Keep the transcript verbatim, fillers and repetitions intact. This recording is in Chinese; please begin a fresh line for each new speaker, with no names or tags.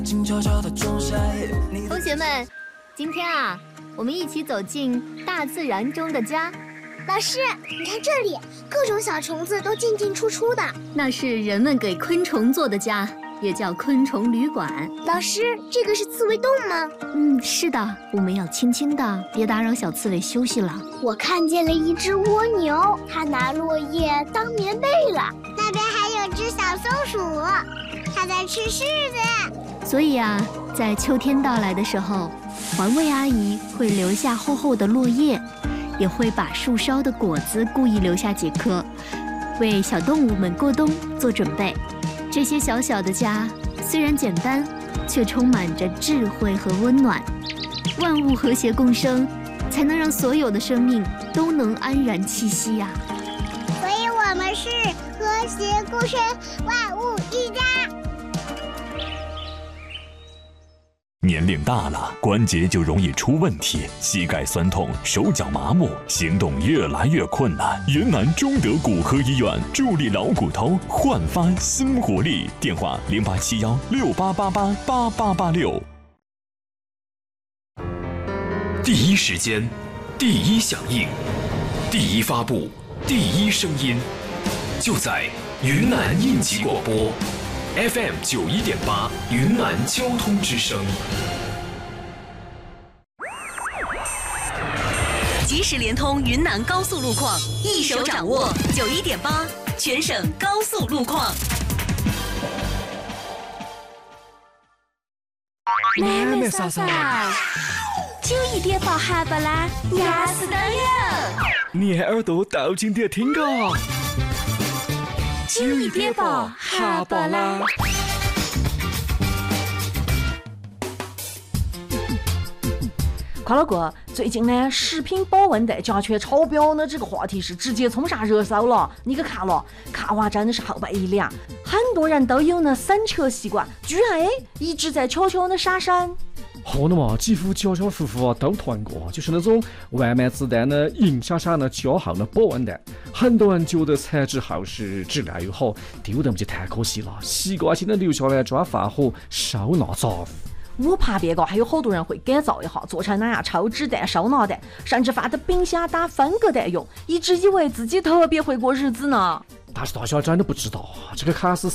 同学们，今天啊，我们一起走进大自然中的家。
老师，你看这里，各种小虫子都进进出出的，
那是人们给昆虫做的家，也叫昆虫旅馆。
老师，这个是刺猬洞吗？
嗯，是的，我们要轻轻的，别打扰小刺猬休息了。
我看见了一只蜗牛，它拿落叶当棉被了。那边还有只小松鼠，它在吃柿子。
所以啊，在秋天到来的时候，环卫阿姨会留下厚厚的落叶，也会把树梢的果子故意留下几颗，为小动物们过冬做准备。这些小小的家虽然简单，却充满着智慧和温暖。万物和谐共生，才能让所有的生命都能安然栖息呀、啊。
所以我们是和谐共生，万物一家。
年龄大了，关节就容易出问题，膝盖酸痛，手脚麻木，行动越来越困难。云南中德骨科医院助力老骨头，焕发新活力。电话零八七幺六八八八八八八六。
第一时间，第一响应，第一发布，第一声音，就在云南应急广播。F M 九一点八，云南交通之声。
即时联通云南高速路况，一手掌握九一点八全省高速路况。
妹妹嫂嫂，九一点八哈巴拉，压死的哟！
你耳朵倒进点听个。
九一点八哈巴拉。
快乐哥，最近呢，食品保温袋甲醛超标的这个话题是直接冲上热搜了。你可看了？看完真的是后背一凉。很多人都有呢散车习惯，居然哎一直在悄悄的杀山。
好的嘛，几乎家家户户啊都团过，就是那种外卖自带的银闪闪的加厚的保温袋。很多人觉得材质厚实，质量又好，丢得不就太可惜了，习惯性的留下来抓发火收纳杂物。
我怕别个还有好多人会改造一下，做成那样抽纸袋、收纳袋，甚至放在冰箱打分隔袋用，一直以为自己特别会过日子呢。
但是大家真的不知道，这个卡是